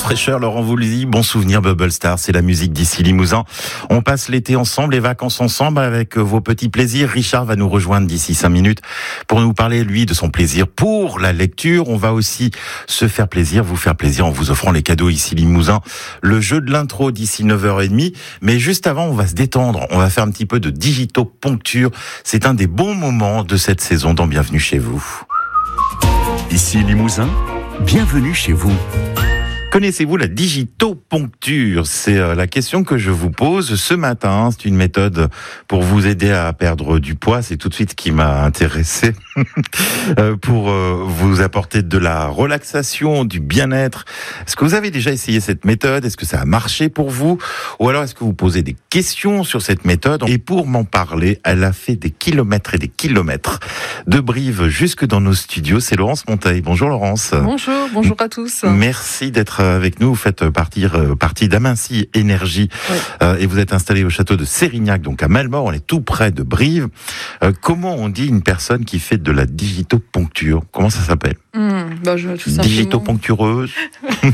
fraîcheur, Laurent Voulzy, bon souvenir Bubble Star, c'est la musique d'ici Limousin. On passe l'été ensemble, les vacances ensemble avec vos petits plaisirs. Richard va nous rejoindre d'ici 5 minutes pour nous parler, lui, de son plaisir pour la lecture. On va aussi se faire plaisir, vous faire plaisir en vous offrant les cadeaux ici Limousin. Le jeu de l'intro d'ici 9h30. Mais juste avant, on va se détendre. On va faire un petit peu de digito-poncture. C'est un des bons moments de cette saison dans Bienvenue chez vous. Ici Limousin, bienvenue chez vous. Connaissez-vous la digitoponcture ? C'est la question que je vous pose ce matin. C'est une méthode pour vous aider à perdre du poids. C'est tout de suite ce qui m'a intéressé. Pour vous apporter de la relaxation, du bien-être. Est-ce que vous avez déjà essayé cette méthode ? Est-ce que ça a marché pour vous ? Ou alors est-ce que vous posez des questions sur cette méthode ? Et pour m'en parler, elle a fait des kilomètres et des kilomètres de Brive jusque dans nos studios. C'est Laurence Monteil. Bonjour Laurence. Bonjour à tous. Merci d'être avec nous. Vous faites partie d'Aminci Énergie. Oui. Et vous êtes installé au château de Sérignac, donc à Malmort. On est tout près de Brive. Comment on dit une personne qui fait de la digitoponcture ? Comment ça s'appelle ? Tout simplement. Digitoponctureuse.